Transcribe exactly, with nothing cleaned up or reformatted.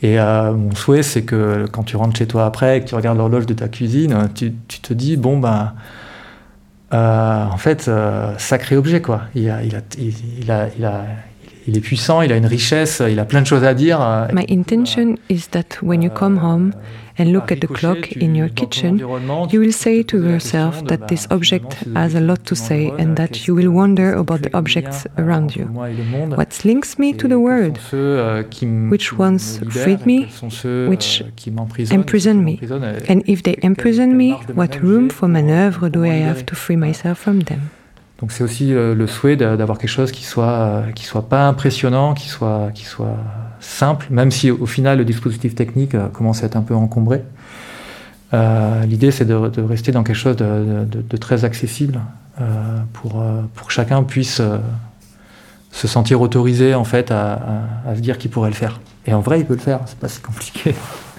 Et euh, mon souhait, c'est que quand tu rentres chez toi après et que tu regardes l'horloge de ta cuisine, tu, tu te dis, bon, ben, euh, en fait, euh, sacré objet, quoi. Il, a, il, a, il, il, a, il, a, il est puissant, il a une richesse, il a plein de choses à dire. My intention is that when you come home and look at the clock in your kitchen, you will say to yourself that this object has a lot to say and that you will wonder about the objects around you. What links me to the world? Which ones freed me? Which imprison me? And if they imprison me, what room for maneuver do I have to free myself from them? Donc c'est aussi euh, le souhait d'avoir quelque chose qui soit, euh, qui soit pas impressionnant, qui soit, qui soit simple, même si au final le dispositif technique euh, commence à être un peu encombré. Euh, l'idée c'est de, de rester dans quelque chose de, de, de très accessible euh, pour, euh, pour que chacun puisse euh, se sentir autorisé en fait à, à, à se dire qu'il pourrait le faire. Et en vrai il peut le faire, c'est pas si compliqué.